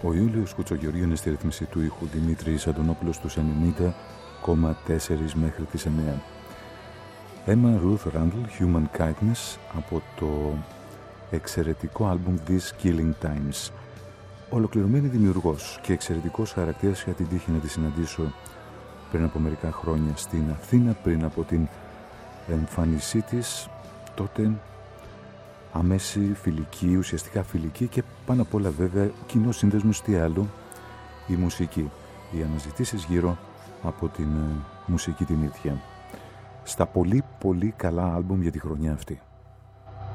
Ο Ιούλιος Κουτσογεωργίου είναι στη ρύθμιση του ήχου, Δημήτρης Αντωνόπουλος στους 90,4 μέχρι τις 9. Emma Ruth Randall, Human Kindness, από το εξαιρετικό άλμπουμ These Killing Times. Ολοκληρωμένη δημιουργός και εξαιρετικός χαρακτήρας, είχα την τύχη να τη συναντήσω πριν από μερικά χρόνια στην Αθήνα, πριν από την εμφάνισή της, τότε αμέση φιλική, ουσιαστικά φιλική, και πάνω απ' όλα βέβαια κοινός σύνδεσμος, τι άλλο, η μουσική, οι αναζητήσεις γύρω από την μουσική την ίδια. Στα πολύ πολύ καλά άλμπουμ για τη χρονιά αυτή.